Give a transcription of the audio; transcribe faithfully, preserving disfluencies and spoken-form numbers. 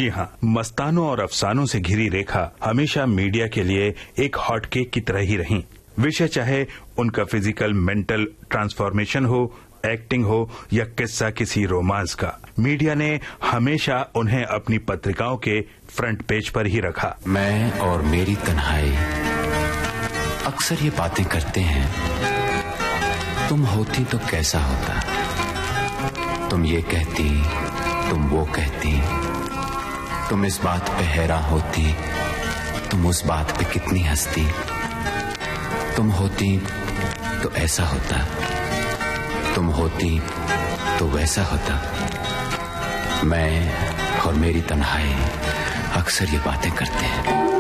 जी हाँ, मस्तानों और अफसानों से घिरी रेखा हमेशा मीडिया के लिए एक हॉटकेक की तरह ही रही। विषय चाहे उनका फिजिकल मेंटल ट्रांसफॉर्मेशन हो, एक्टिंग हो या किस्सा किसी रोमांस का, मीडिया ने हमेशा उन्हें अपनी पत्रिकाओं के फ्रंट पेज पर ही रखा। मैं और मेरी तन्हाई अक्सर ये बातें करते हैं, तुम होती तो कैसा होता, तुम ये कहती, तुम वो कहती, तुम इस बात पे हैरान होती, तुम उस बात पे कितनी हंसती, तुम होती तो ऐसा होता, तुम होती तो वैसा होता। मैं और मेरी तन्हाई अक्सर ये बातें करते हैं।